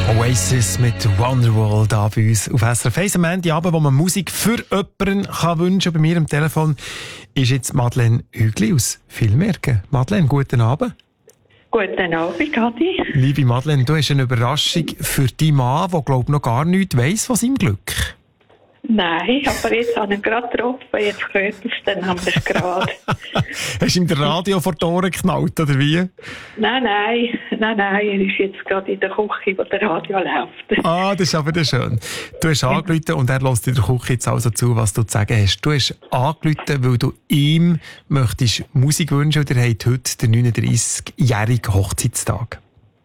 Oasis mit Wonderwall da bei uns auf SRF 1 am Montagabend, wo man Musik für jemanden kann wünschen. Bei mir am Telefon ist jetzt Madeleine Hügli aus Villmerken. Madeleine, guten Abend. Guten Abend, Adi. Liebe Madeleine, du hast eine Überraschung für deinen Mann, der glaube noch gar nichts weiss von seinem Glück. Nein, aber jetzt habe ich ihn gerade getroffen, jetzt hört es dann haben wir es gerade. Hast du ihm das Radio vor die Ohren geknallt, oder wie? Nein, er ist jetzt gerade in der Küche, wo der Radio läuft. Ah, das ist aber schön. Du hast angerufen und er lässt in der Küche jetzt also zu, was du zu sagen hast. Du hast angerufen, weil du ihm möchtest Musik wünschen und er hat heute den 39-jährigen Hochzeitstag.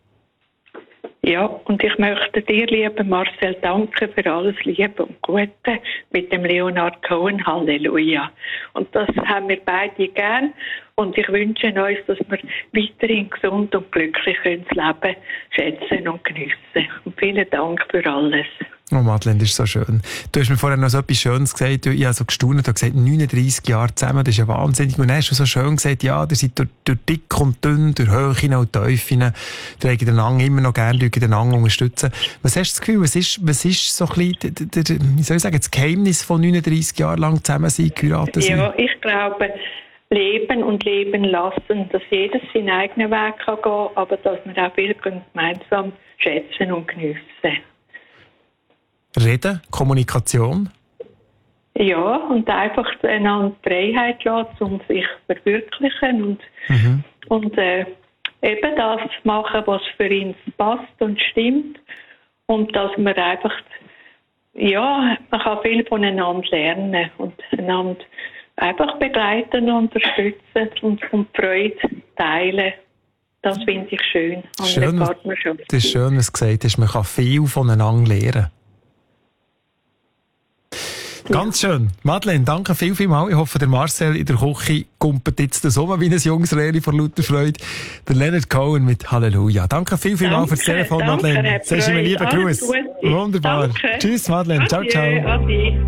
Ja, und ich möchte dir, lieber Marcel, danken für alles Liebe und Gute mit dem Leonard Cohen. Halleluja. Und das haben wir beide gern. Und ich wünsche uns, dass wir weiterhin gesund und glücklich das Leben schätzen und geniessen. Und vielen Dank für alles. Oh Madeleine, das ist so schön. Du hast mir vorher noch so etwas Schönes gesagt. Ich habe so gestaunt und gesagt, 39 Jahre zusammen, das ist ja wahnsinnig. Und dann hast du so schön gesagt, ja, ihr seid durch dick und dünn, durch Höhen und Tiefen, tragen den Ang immer noch gerne, den Ang unterstützen. Was hast du das Gefühl, was ist so ein bisschen, wie soll ich sagen, das Geheimnis von 39 Jahren lang zusammen sein, geheiratet sein? Ja, ich glaube, leben und leben lassen, dass jeder seinen eigenen Weg kann gehen, aber dass wir auch viel gemeinsam schätzen und geniessen. Reden, Kommunikation? Ja, und einfach einander Freiheit lassen, um sich zu verwirklichen und eben das machen, was für ihn passt und stimmt. Und dass man einfach, ja, man kann viel voneinander lernen und einander einfach begleiten und unterstützen und Freude teilen. Das finde ich schön an einer Partnerschaft. Das ist schön, was du gesagt hast. Man kann viel voneinander lernen. Ganz schön. Madeleine, danke vielmals. Ich hoffe, der Marcel in der Küche kumpelt jetzt so wie ein junges Reli vor lauter Freude. Der Leonard Cohen mit Halleluja. Danke vielmals für das Telefon, Madeleine. Sagst du mir lieben Gruß. Wunderbar. Danke. Tschüss, Madeleine. Ciao, ciao. Adieu.